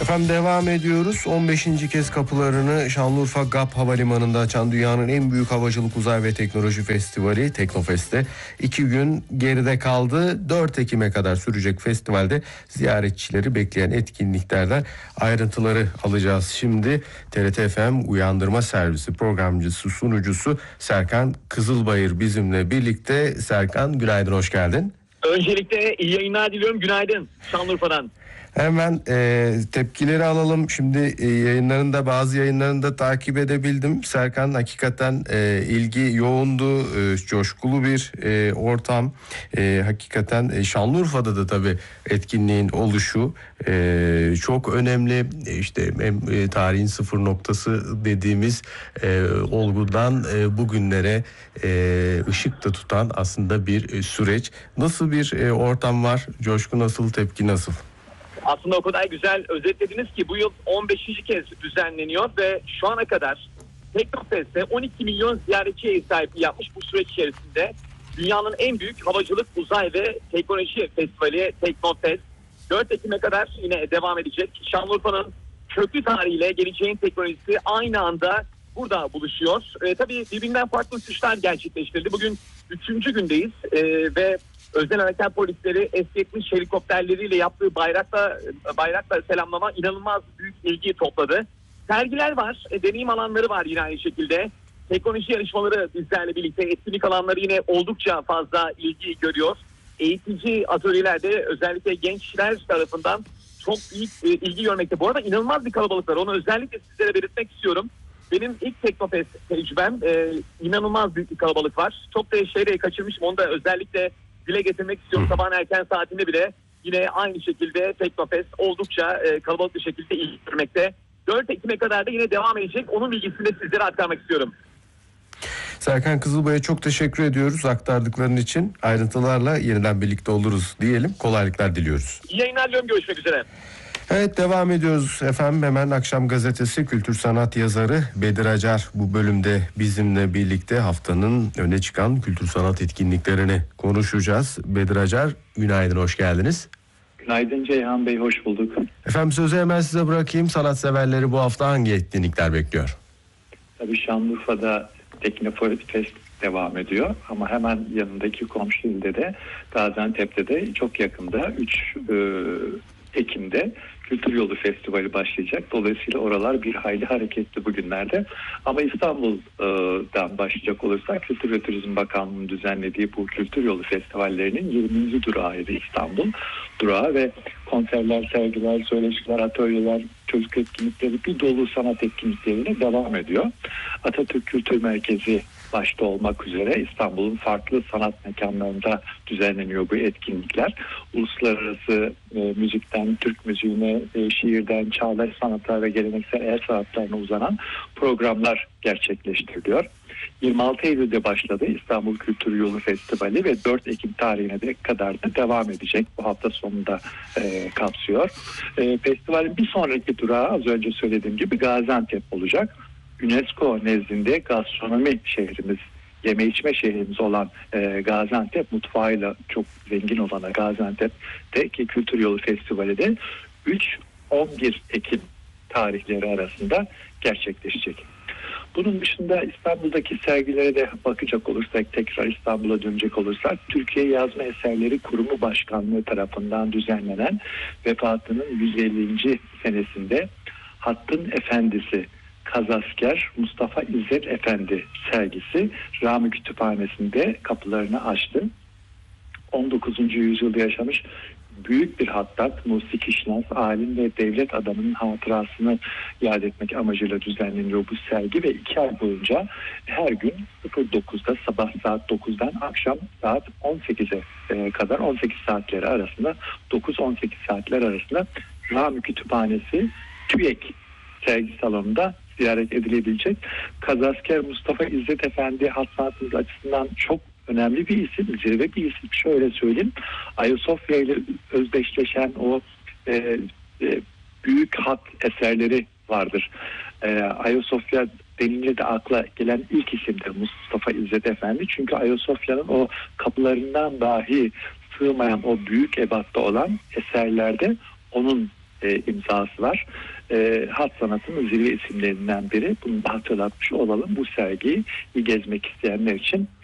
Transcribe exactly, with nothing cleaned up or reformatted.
Efendim devam ediyoruz. on beşinci kez kapılarını Şanlıurfa G A P Havalimanı'nda açan dünyanın en büyük havacılık, uzay ve teknoloji festivali Teknofest'te iki gün geride kaldı. dört Ekim'e kadar sürecek festivalde ziyaretçileri bekleyen etkinliklerden ayrıntıları alacağız. Şimdi T R T F M Uyandırma Servisi programcısı, sunucusu Serkan Kızılbayır bizimle birlikte. Serkan, günaydın, hoş geldin. Öncelikle iyi yayınlar diliyorum. Günaydın Şanlıurfa'dan. Hemen e, tepkileri alalım. Şimdi e, yayınlarında, bazı yayınlarında takip edebildim. Serkan, hakikaten e, ilgi yoğundu, e, coşkulu bir e, ortam. E, hakikaten e, Şanlıurfa'da da tabii etkinliğin oluşu e, çok önemli. E, işte e, tarihin sıfır noktası dediğimiz e, olgudan e, bugünlere e, ışık da tutan aslında bir e, süreç. Nasıl bir e, ortam var? Coşku nasıl, tepki nasıl? Aslında o kadar güzel özetlediniz ki bu yıl on beşinci kez düzenleniyor ve şu ana kadar Teknofest'te on iki milyon ziyaretçiye ev sahipliği yapmış bu süreç içerisinde. Dünyanın en büyük havacılık, uzay ve teknoloji festivali Teknofest dört Ekim'e kadar yine devam edecek. Şanlıurfa'nın köklü tarihiyle geleceğin teknolojisi aynı anda burada buluşuyor. E, tabii birbirinden farklı uçuşlar gerçekleştirildi. Bugün üçüncü gündeyiz e, ve özel harekat polisleri S yetmiş helikopterleriyle yaptığı bayrakla bayrakla selamlama inanılmaz büyük ilgi topladı. Sergiler var, e, deneyim alanları var yine aynı şekilde. Teknoloji yarışmaları bizlerle birlikte, etkinlik alanları yine oldukça fazla ilgi görüyor. Eğitici atölyelerde özellikle gençler tarafından çok büyük e, ilgi görmekte. Bu arada inanılmaz bir kalabalık var. Onu özellikle sizlere belirtmek istiyorum. Benim ilk Teknofest tecrübem, e, inanılmaz büyük bir kalabalık var. Çok da şeyleri kaçırmışım. Onu da özellikle dile getirmek istiyorum. Sabahın erken saatinde bile yine aynı şekilde Teknofest oldukça e, kalabalık bir şekilde ilgi görmekte. dört Ekim'e kadar da yine devam edecek. Onun bilgisini de sizlere aktarmak istiyorum. Serkan Kızılbay'a çok teşekkür ediyoruz aktardıkların için. Ayrıntılarla yeniden birlikte oluruz diyelim. Kolaylıklar diliyoruz. İyi yayınlar diliyorum. Görüşmek üzere. Evet, devam ediyoruz efendim. Hemen Akşam Gazetesi kültür sanat yazarı Bedir Acar bu bölümde bizimle birlikte haftanın öne çıkan kültür sanat etkinliklerini konuşacağız. Bedir Acar, günaydın, hoş geldiniz. Günaydın Ceyhan Bey, hoş bulduk. Efendim sözü hemen size bırakayım. Sanatseverleri bu hafta hangi etkinlikler bekliyor? Tabii Şanlıurfa'da Teknofest devam ediyor ama hemen yanındaki komşu ilde de Gaziantep'te de çok yakında üç Ekim'de Kültür Yolu Festivali başlayacak. Dolayısıyla oralar bir hayli hareketli bugünlerde. Ama İstanbul'dan başlayacak olursak Kültür ve Turizm Bakanlığı'nın düzenlediği bu Kültür Yolu Festivallerinin yirminci durağıydı İstanbul durağı ve konserler, sergiler, söyleşiler, atölyeler, çocuk etkinlikleri, bir dolu sanat etkinlikleriyle devam ediyor. Atatürk Kültür Merkezi başta olmak üzere İstanbul'un farklı sanat mekanlarında düzenleniyor bu etkinlikler. Uluslararası e, müzikten, Türk müziğine, e, şiirden, çağdaş sanatlar ve geleneksel el sanatlarına uzanan programlar gerçekleştiriliyor. yirmi altı Eylül'de başladı İstanbul Kültür Yolu Festivali ve dört Ekim tarihine de kadar da devam edecek. Bu hafta sonunda e, kapsıyor. E, festivalin bir sonraki durağı az önce söylediğim gibi Gaziantep olacak. UNESCO nezdinde gastronomi şehrimiz, yeme içme şehrimiz olan e, Gaziantep, mutfağıyla çok zengin olan Gaziantep'teki Kültür Yolu Festivali de üç on bir Ekim tarihleri arasında gerçekleşecek. Bunun dışında İstanbul'daki sergilere de bakacak olursak, tekrar İstanbul'a dönecek olursak, Türkiye Yazma Eserleri Kurumu Başkanlığı tarafından düzenlenen vefatının yüz ellinci senesinde Hattın Efendisi Kazasker Mustafa İzzet Efendi sergisi Rami Kütüphanesi'nde kapılarını açtı. on dokuzuncu yüzyılda yaşamış büyük bir hattat, musikişnaz, alim ve devlet adamının hatırasını yad etmek amacıyla düzenleniyor bu sergi ve iki ay boyunca her gün dokuzda sabah saat dokuzdan akşam saat on sekize kadar on sekiz saatleri arasında dokuz on sekiz saatler arasında Rami Kütüphanesi TÜYEK sergi salonunda ziyaret edilebilecek. Kazasker Mustafa İzzet Efendi hat sanatımız açısından çok önemli bir isim, zirve bir isim. Şöyle söyleyeyim, Ayasofya ile özdeşleşen o e, e, büyük hat eserleri vardır. E, Ayasofya denince de akla gelen ilk isimdir Mustafa İzzet Efendi. Çünkü Ayasofya'nın o kapılarından dahi sığmayan o büyük ebatta olan eserlerde onun e, imzası var. E, hat sanatının zirve isimlerinden biri. Bunu da hatırlatmış olalım. Bu sergiyi gezmek isteyenler için